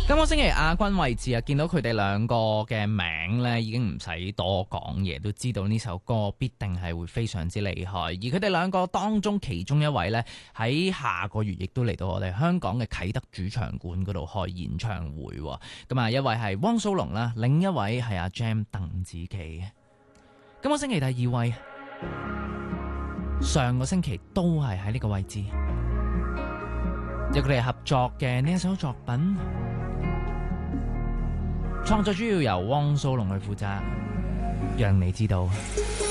今個星期亞軍位置啊，見到佢哋兩個嘅名咧，已經唔使多講嘢，都知道呢首歌必定係會非常之厲害。而佢哋兩個當中其中一位呢，喺下個月亦都嚟到我哋香港嘅啟德主場館嗰度開演唱會。咁啊，一位係汪蘇泷啦，另一位係阿 Jam 鄧紫棋。今個星期第二位，上個星期都係喺呢個位置，有佢哋合作嘅呢一首作品。創作主要由汪蘇泷去負責，讓你知道。